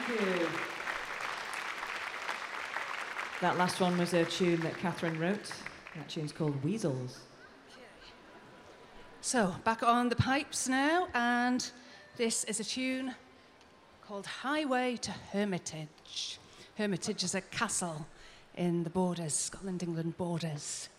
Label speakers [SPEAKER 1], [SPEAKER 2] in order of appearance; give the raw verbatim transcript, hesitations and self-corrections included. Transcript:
[SPEAKER 1] you. That last one was a tune that Catherine wrote. That tune's called Weasels.
[SPEAKER 2] So, back on the pipes now, and this is a tune called Highway to Hermitage. Hermitage is a castle in the borders, Scotland-England borders.